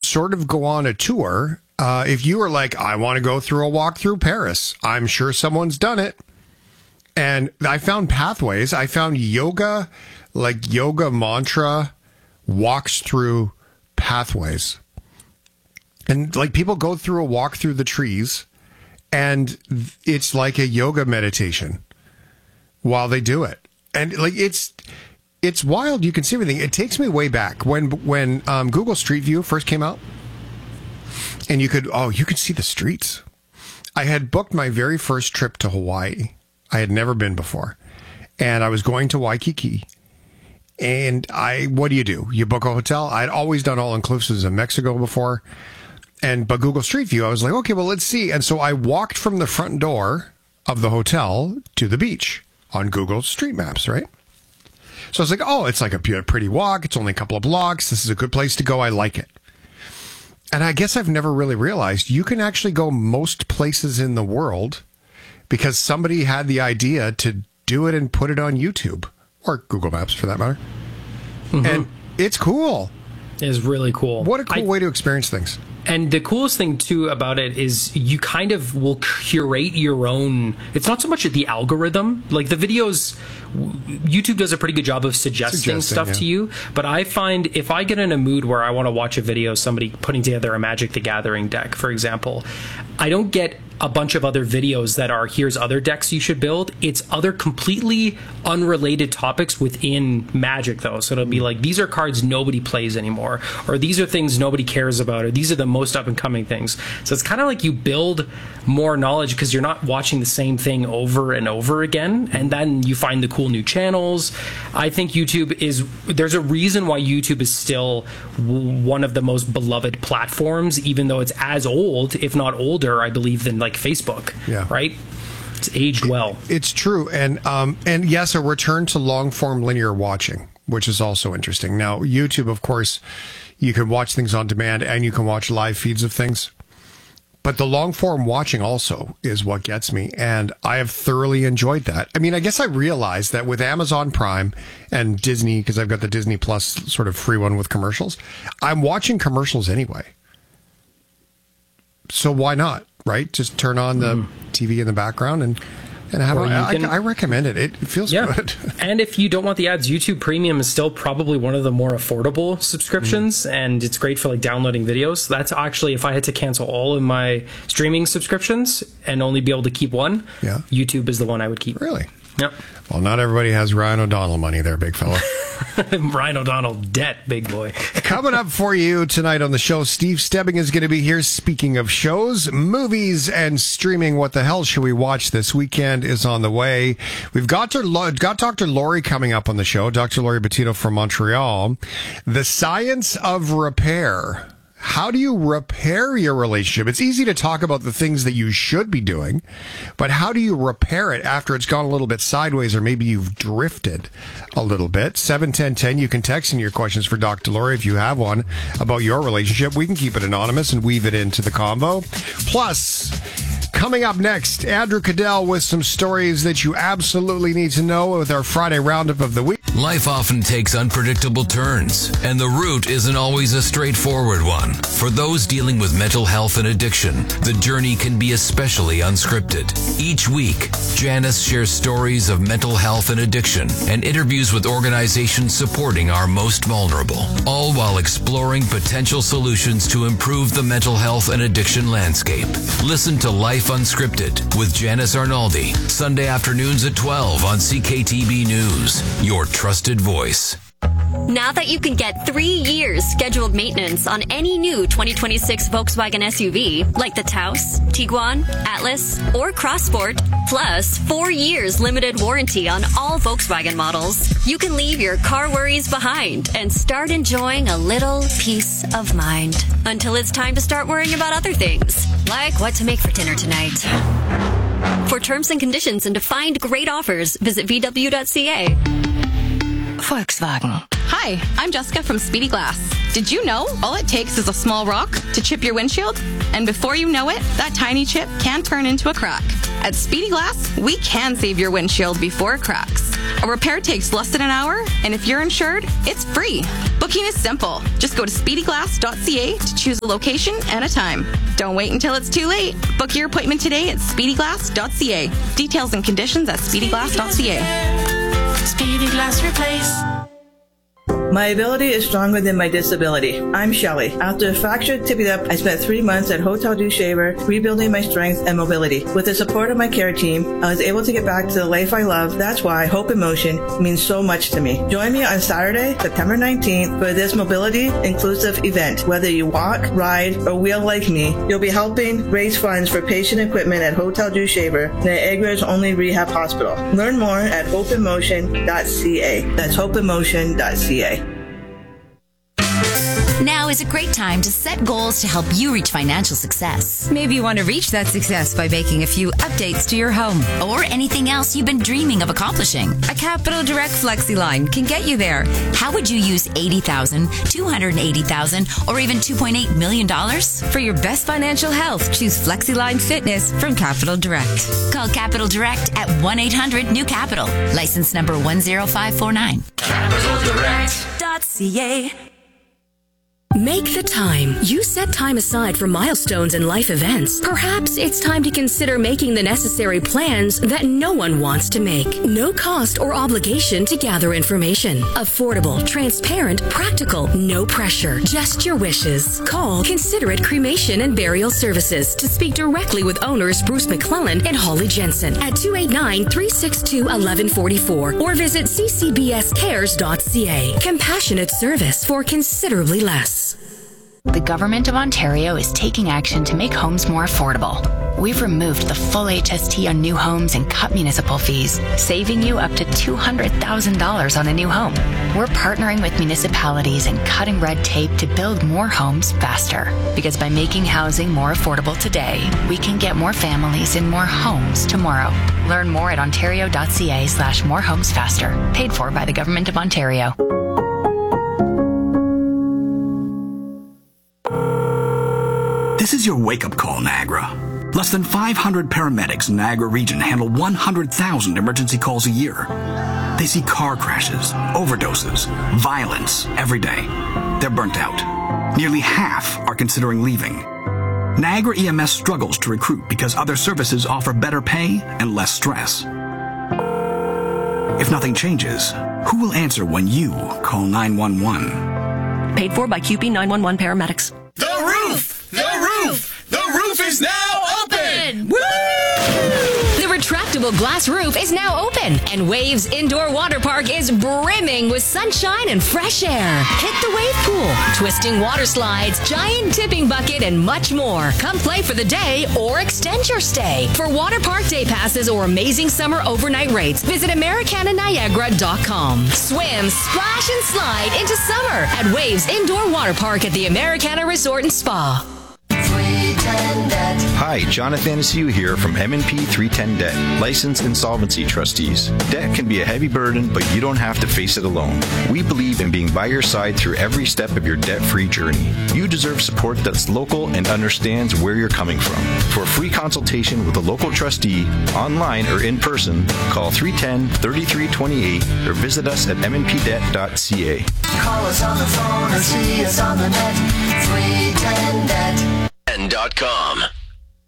sort of go on a tour. If you were like, I want to go through a walk through Paris, I'm sure someone's done it. And I found pathways. I found yoga mantra walks through pathways. And like people go through a walk through the trees, and it's like a yoga meditation while they do it. And like it's wild. You can see everything. It takes me way back when Google Street View first came out, and you could see the streets. I had booked my very first trip to Hawaii. I had never been before, and I was going to Waikiki. And what do? You book a hotel. I'd always done all inclusives in Mexico before, but Google Street View, I was like, okay, well, let's see. And so I walked from the front door of the hotel to the beach on Google Street Maps, right? So I was like, oh, it's like a pretty walk. It's only a couple of blocks. This is a good place to go. I like it. And I guess I've never really realized you can actually go most places in the world because somebody had the idea to do it and put it on YouTube or Google Maps for that matter. Mm-hmm. And it's cool. It is really cool. What a cool way to experience things. And the coolest thing, too, about it is you kind of will curate your own... It's not so much the algorithm. Like, the videos... YouTube does a pretty good job of suggesting stuff to you. But I find if I get in a mood where I want to watch a video, somebody putting together a Magic the Gathering deck, for example, I don't get a bunch of other videos that are, here's other decks you should build. It's other completely unrelated topics within Magic, though. So it'll be like, these are cards nobody plays anymore, or these are things nobody cares about, or these are the most up-and-coming things. So it's kind of like you build more knowledge because you're not watching the same thing over and over again, and then you find the cool new channels. I think there's a reason why YouTube is still one of the most beloved platforms, even though it's as old, if not older, I believe, than like Facebook. Yeah. Right? It's aged well. It's true. And yes, a return to long form linear watching, which is also interesting. Now, YouTube, of course, you can watch things on demand and you can watch live feeds of things. But the long form watching also is what gets me. And I have thoroughly enjoyed that. I mean, I guess I realized that with Amazon Prime and Disney, because I've got the Disney Plus sort of free one with commercials, I'm watching commercials anyway. So why not, right? Just turn on the TV in the background and have I recommend it. It feels good. And if you don't want the ads, YouTube Premium is still probably one of the more affordable subscriptions, and it's great for like downloading videos. That's actually, if I had to cancel all of my streaming subscriptions and only be able to keep one, YouTube is the one I would keep. Really? Yep. Well, not everybody has Ryan O'Donnell money there, big fella. Ryan O'Donnell debt, big boy. Coming up for you tonight on the show, Steve Stebbing is going to be here. Speaking of shows, movies, and streaming, what the hell should we watch this weekend is on the way. We've got Dr. Lori coming up on the show, Dr. Lori Bettino from Montreal. The science of repair. How do you repair your relationship? It's easy to talk about the things that you should be doing, but how do you repair it after it's gone a little bit sideways, or maybe you've drifted a little bit? 71010, you can text in your questions for Dr. Lori if you have one about your relationship. We can keep it anonymous and weave it into the convo. Plus, coming up next, Andrew Cadell with some stories that you absolutely need to know with our Friday roundup of the week. Life often takes unpredictable turns, and the route isn't always a straightforward one. For those dealing with mental health and addiction, the journey can be especially unscripted. Each week, Janice shares stories of mental health and addiction and interviews with organizations supporting our most vulnerable, all while exploring potential solutions to improve the mental health and addiction landscape. Listen to Life Unscripted with Janice Arnaldi, Sunday afternoons at 12 on CKTB News, your trusted voice. Now that you can get 3 years scheduled maintenance on any new 2026 Volkswagen SUV, like the Taos, Tiguan, Atlas, or Crossport, plus 4 years limited warranty on all Volkswagen models, you can leave your car worries behind and start enjoying a little peace of mind. Until it's time to start worrying about other things, like what to make for dinner tonight. For terms and conditions and to find great offers, visit VW.ca. Volkswagen. Hi, I'm Jessica from Speedy Glass. Did you know all it takes is a small rock to chip your windshield? And before you know it, that tiny chip can turn into a crack. At Speedy Glass, we can save your windshield before it cracks. A repair takes less than an hour, and if you're insured, it's free. Book Booking is simple. Just go to speedyglass.ca to choose a location and a time. Don't wait until it's too late. Book your appointment today at speedyglass.ca. Details and conditions at speedyglass.ca. Speedy Glass Replace. My ability is stronger than my disability. I'm Shelley. After a fractured tibia, I spent 3 months at Hotel du Shaver rebuilding my strength and mobility. With the support of my care team, I was able to get back to the life I love. That's why Hope in Motion means so much to me. Join me on Saturday, September 19th for this mobility inclusive event. Whether you walk, ride, or wheel like me, you'll be helping raise funds for patient equipment at Hotel du Shaver, Niagara's only rehab hospital. Learn more at hopeinmotion.ca. That's hopeinmotion.ca. Now is a great time to set goals to help you reach financial success. Maybe you want to reach that success by making a few updates to your home. Or anything else you've been dreaming of accomplishing. A Capital Direct FlexiLine can get you there. How would you use $80,000, $280,000, or even $2.8 million? For your best financial health, choose FlexiLine Fitness from Capital Direct. Call Capital Direct at 1-800-NEW-CAPITAL. License number 10549. CapitalDirect.ca. Make the time. You set time aside for milestones and life events. Perhaps it's time to consider making the necessary plans that no one wants to make. No cost or obligation to gather information. Affordable, transparent, practical, no pressure. Just your wishes. Call Considerate Cremation and Burial Services to speak directly with owners Bruce McClellan and Holly Jensen at 289-362-1144 or visit ccbscares.ca. Compassionate service for considerably less. The Government of Ontario is taking action to make homes more affordable. We've removed the full HST on new homes and cut municipal fees, saving you up to $200,000 on a new home. We're partnering with municipalities and cutting red tape to build more homes faster. Because by making housing more affordable today, we can get more families in more homes tomorrow. Learn more at ontario.ca/morehomesfaster. Paid for by the Government of Ontario. This is your wake-up call, Niagara. Less than 500 paramedics in the Niagara region handle 100,000 emergency calls a year. They see car crashes, overdoses, violence every day. They're burnt out. Nearly half are considering leaving. Niagara EMS struggles to recruit because other services offer better pay and less stress. If nothing changes, who will answer when you call 911? Paid for by QP 911 paramedics. The roof! The roof! The roof is now open! Woo! The retractable glass roof is now open, and Waves Indoor Water Park is brimming with sunshine and fresh air. Hit the wave pool, twisting water slides, giant tipping bucket, and much more. Come play for the day or extend your stay. For water park day passes or amazing summer overnight rates, visit AmericanaNiagara.com. Swim, splash, and slide into summer at Waves Indoor Water Park at the Americana Resort and Spa. Hi, Jonathan Anastasia here from M&P 310 Debt, licensed insolvency trustees. Debt can be a heavy burden, but you don't have to face it alone. We believe in being by your side through every step of your debt-free journey. You deserve support that's local and understands where you're coming from. For a free consultation with a local trustee, online or in person, call 310-3328 or visit us at mnpdebt.ca. Call us on the phone or see us on the net. 310-DEBT. .com.